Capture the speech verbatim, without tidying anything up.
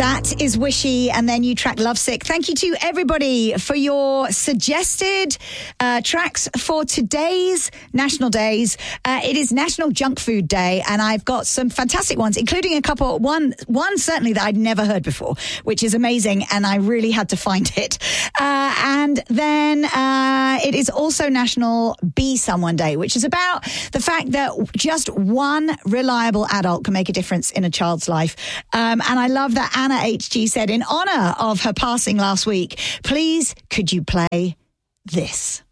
That is Wishy, and then you track Lovesick. Thank you to everybody for your suggested uh, tracks for today's National Days. Uh, it is National Junk Food Day, and I've got some fantastic ones, including a couple, one one certainly that I'd never heard before, which is amazing, and I really had to find it. Uh, and then uh, it is also National Be Someone Day, which is about the fact that just one reliable adult can make a difference in a child's life. Um, and I love that Anna H G said, in honour of her passing last week, please could you play this?